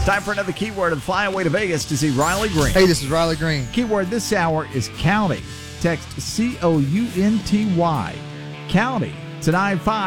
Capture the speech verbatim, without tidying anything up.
Time for another keyword and fly away to Vegas to see Riley Green. Hey, this is Riley Green. Keyword this hour is county. Text C O U N T Y. County to nine five.